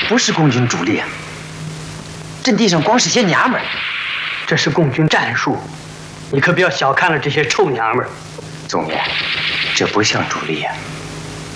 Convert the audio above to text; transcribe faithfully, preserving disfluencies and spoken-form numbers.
不是共军主力啊，阵地上光是些娘们儿。 这是共军战术，你可不要小看了这些臭娘们儿。 总爷，这不像主力呀、啊。